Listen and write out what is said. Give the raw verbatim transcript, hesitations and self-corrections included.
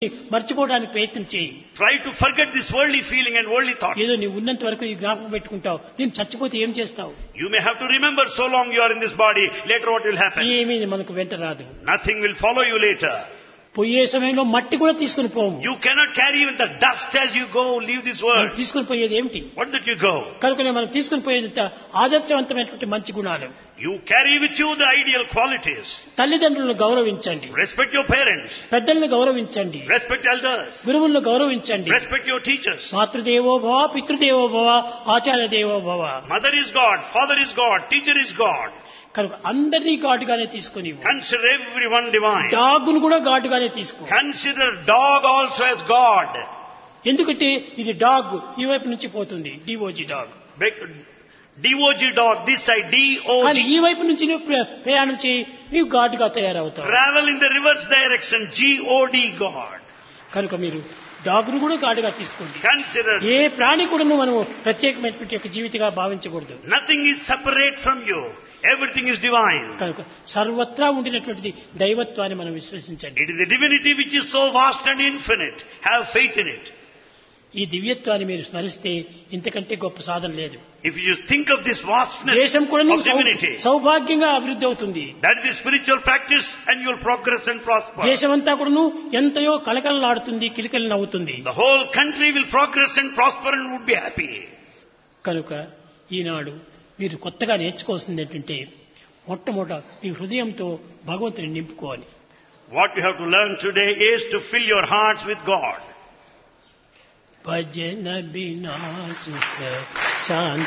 మర్చిపోవడానికి ప్రయత్నం చేయి. Try to forget this worldly feeling and worldly thought. ఏదో నీవు ఉన్నంత వరకు ఈ జ్ఞాపకం పెట్టుకుంటావు, నేను చచ్చిపోతే ఏం చేస్తావు? You may have to remember so long you are in this body, later what will happen? ఏమీ మనకు వెంట రాదు. Nothing will follow you later. పోయే సమయంలో మట్టి కూడా తీసుకుని పోము. You cannot carry even the dust as you go, leave this world. తీసుకుని పోయేది ఏమిటి? What did you go? కనుకనే మనం తీసుకుని పోయేది ఆదర్శవంతమైనటువంటి మంచి గుణాలు. You carry with you the ideal qualities. తల్లిదండ్రులను గౌరవించండి, Respect your parents. పెద్దలను గౌరవించండి, Respect elders. గురువులను గౌరవించండి. Respect your teachers. మాతృదేవో భవ, పితృదేవో భవ, ఆచార్య దేవో భవ. Mother is God, father is God, teacher is God. కనుక అందరినీ ఘాటుగానే తీసుకుని Consider everyone divine. డాగును కూడా ఘాటుగానే తీసుకో. Consider dog also as God. ఎందుకంటే ఇది డాగ్ ఈ వైపు నుంచి పోతుంది, DOJ dog. D O G dog, this side, D O కానీ G. ఈ వైపు నుంచి నువ్వు ప్ర- ప్రయాణం చేయి, నీవు ఘాటుగా తయారవుతావు. Travel in the reverse direction, G O D God. కనుక మీరు డాగ్ను కూడా ఘాటుగా తీసుకోండి. Consider ఏ ప్రాణి కూడా మనం ప్రత్యేకమైనటువంటి యొక్క జీవితంగా భావించకూడదు. nothing is separate from you. Everything is divine. కనుక సర్వత్రా ఉండినటువంటిది దైవత్వాన్ని మనం విశ్వసించండి. It is the divinity which is so vast and infinite. Have faith in it. ఈ దివ్యత్వాన్ని మీరు స్మరిస్తే ఇంతకంటే గొప్ప సాధన లేదు. If you think of this vastness దేశం కూడా of divinity, సౌభాగ్యంగా అభివృద్ధి అవుతుంది. that is the spiritual practice and you will progress and prosper. దేశమంతా కూడాను ఎంతయో కలకలలాడుతుంది, కిలకలు నవ్వుతుంది. The whole country will progress and prosper and would be happy. కనుక ఈనాడు మీరు కొత్తగా నేర్చుకోవాల్సింది ఏంటంటే మొట్టమొదట మీ హృదయంతో భగవంతుని నింపుకోవాలి. What you have to learn today is to fill your hearts with God. భజన బినా సుఖ శాంతి